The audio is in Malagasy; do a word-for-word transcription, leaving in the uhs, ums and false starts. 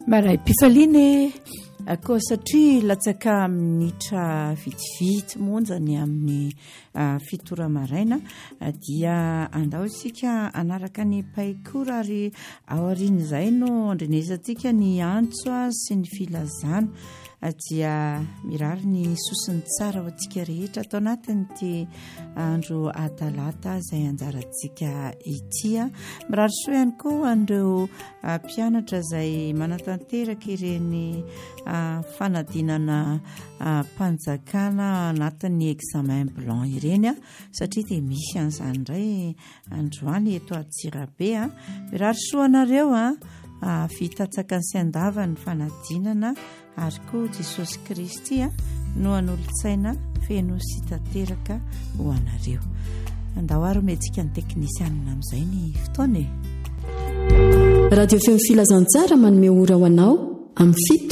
maray pifaliany koa satria latsaka minitra vitsivitsy monjany amin'ny fitora maraina dia andao isika anaraka ny paikora ary ao aorian'izay no andrenesantsika ny antso sy ny filazana dia mirary ny sosiny tsara ho antsika rehetra atao anatin'ity andro atalata izay anjarantsika ity. Mirary soa ihany koa andreo mpianatra izay manatanteraka ireny fanadinana mpanjakana anatin'ny examen blanc ireny satria dia misy an'izany indray androany eto Antsirabe. Mirary soa anareo a fitatsaka sy andava ny fanadinana ary koa Jesosy Kristy no an'olon-tsaina feno sy tanteraka ho anareo. Andao ary metsika ny teknisianina amin'izay ny fotoana. Radio Feo Filazantsara manome ora ho anao amin'ny fito